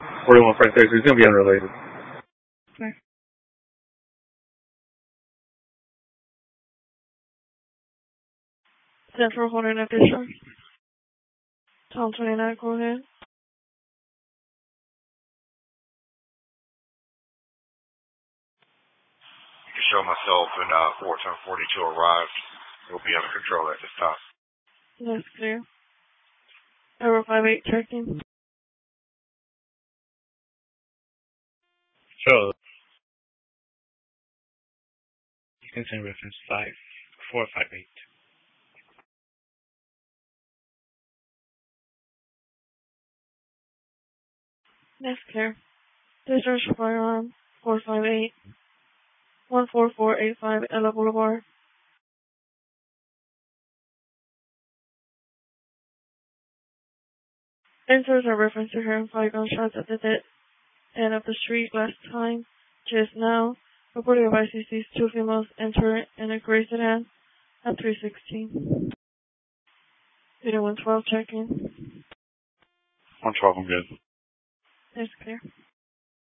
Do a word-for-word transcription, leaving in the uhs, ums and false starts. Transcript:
forty-one Frank thirty-six, it's going to be unrelated. Okay. Central holding at discharge. Tom twenty-nine, go ahead. Show myself and uh, fourteen forty-two arrived. We'll be under control at this time. That's clear. Arrow five eight checking. Show. You can send reference five four five eight. That's clear. Discharge firearm four five eight. one four four eight five Ella Boulevard. Enters are reference to hearing five gunshots at the dead end of the street last time. Just now, reporting of I C C's two females enter in a gray sedan at three sixteen. Unit one twelve checking. one twelve, I'm good. That's clear.